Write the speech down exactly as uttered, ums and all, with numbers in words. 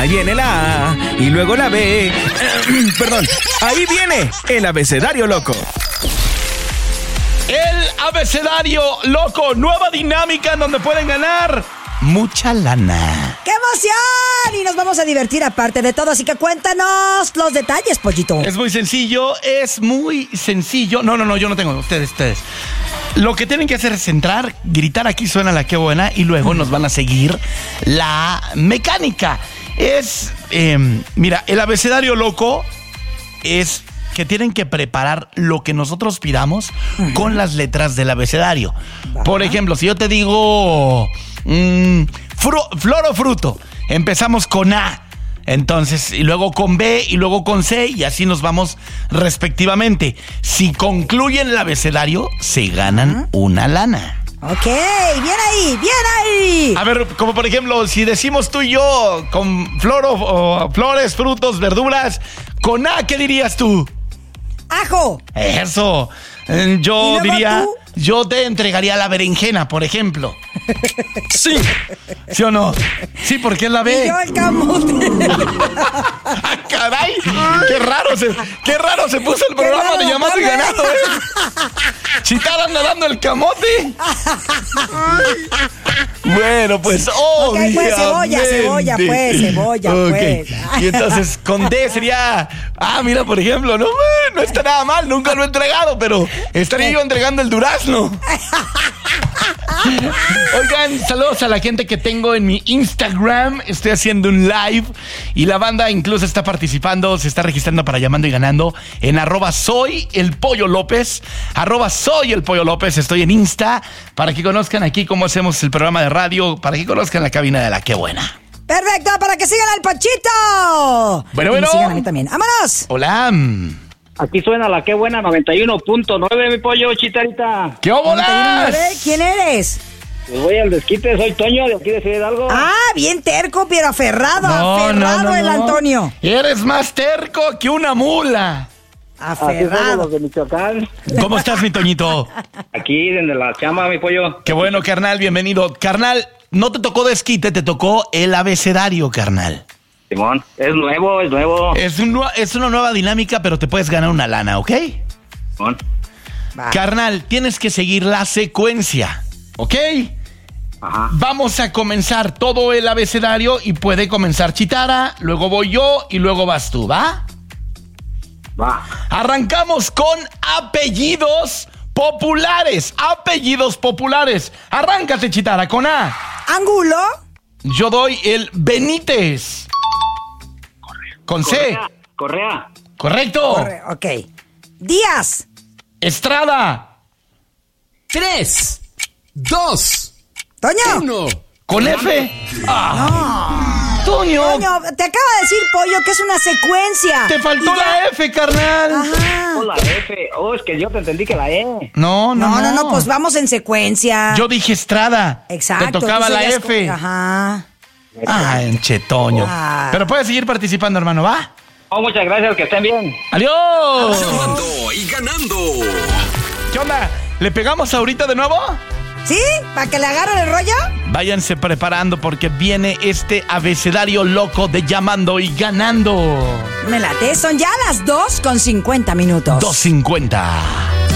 Ahí viene la A y luego la B. Perdón, ahí viene el abecedario loco. El abecedario loco, nueva dinámica en donde pueden ganar mucha lana. ¡Qué emoción! Y nos vamos a divertir aparte de todo, así que cuéntanos los detalles, Pollito. Es muy sencillo, es muy sencillo. No, no, no, yo no tengo, ustedes, ustedes. Lo que tienen que hacer es entrar, gritar aquí suena la que buena y luego nos van a seguir la mecánica. Es, eh, mira, el abecedario loco es que tienen que preparar lo que nosotros pidamos uh-huh. con las letras del abecedario. ¿Va? Por ejemplo, si yo te digo mmm, fru- flor o fruto, empezamos con A. Entonces, y luego con B y luego con C y así nos vamos respectivamente. Si concluyen el abecedario, se ganan uh-huh. una lana. Ok, bien ahí, bien ahí. A ver, como por ejemplo, si decimos tú y yo con flor o, o flores, frutos, verduras, con A, ¿qué dirías tú? Ajo. Eso. Yo diría, tú? yo te entregaría la berenjena, por ejemplo. Sí. ¿Sí o no? Sí, porque es la B. Y yo el camote. ¡Ah, caray! ¡Qué raro se, qué raro se puso el programa raro, de Llamando y Ganando, ¿eh? Chitara anda dando el camote. Bueno, pues, obviamente. Ok, pues, cebolla, cebolla, pues, cebolla, okay. pues. Y entonces, con D sería, ah, mira, por ejemplo, no, no está nada mal, nunca lo he entregado, pero estaría yo entregando el durazno. Oigan, saludos a la gente que tengo en mi Instagram. Estoy haciendo un live y la banda incluso está participando, se está registrando para Llamando y Ganando en arroba soy el Pollo López. Arroba soy el Pollo López. Estoy en Insta para que conozcan aquí cómo hacemos el programa de radio, para que conozcan la cabina de la Qué Buena. Perfecto, para que sigan al Panchito. Bueno, bueno. Y me sigan a mí también. ¡Vámonos! Hola. Aquí suena la Qué Buena noventa y uno punto nueve, mi pollo, Chitarita. ¿Qué hola? ¿Quién eres? Pues voy al desquite, soy Toño, de aquí de Ciudad Hidalgo. Ah, bien terco, pero aferrado, no, aferrado no, no, el no. Antonio. Eres más terco que una mula. Aferrado. Los de Michoacán. ¿Cómo estás, mi Toñito? Aquí, desde la chamba, mi pollo. Qué bueno, carnal, bienvenido. Carnal, no te tocó desquite, te tocó el abecedario, carnal. Simón, es nuevo, es nuevo. Es, un, es una nueva dinámica, pero te puedes ganar una lana, ¿ok? Simón. Va. Carnal, tienes que seguir la secuencia, ¿ok? Ajá. Vamos a comenzar todo el abecedario y puede comenzar Chitara, luego voy yo y luego vas tú, ¿va? Va. Arrancamos con apellidos populares, apellidos populares. Arráncate, Chitara, con A. Angulo. Yo doy el Benítez. Con C. Correa. Correa. Correcto. Corre, ok. Díaz. Estrada. Tres, dos, Toño. uno. Con F. Ah. Toño. Toño, te acaba de decir, Pollo, que es una secuencia. Te faltó la F, carnal. Ajá. Oh, la F. Oh, es que yo te entendí que la E. No, no, No, no. no, no, pues vamos en secuencia. Yo dije Estrada. Exacto. Te tocaba tú la serías F. co- Ajá. Ah, enche, Toño. Ah. Pero puedes seguir participando, hermano, ¿va? Oh, muchas gracias, que estén bien. ¡Adiós! Llamando y ganando. ¿Qué onda? ¿Le pegamos ahorita de nuevo? ¿Sí? ¿Para que le agarren el rollo? Váyanse preparando porque viene este abecedario loco de Llamando y Ganando. Me late, son ya las dos con cincuenta minutos. dos cincuenta.